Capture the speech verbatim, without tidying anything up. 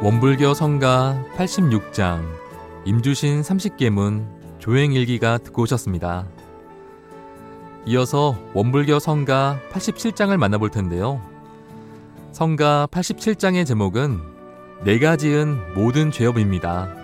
원불교 성가 팔십육 장, 임주신 삼십 계문, 조행일기가 듣고 오셨습니다. 이어서 원불교 성가 팔십칠 장을 만나볼 텐데요. 성가 팔십칠 장의 제목은 내가 지은 모든 죄업입니다.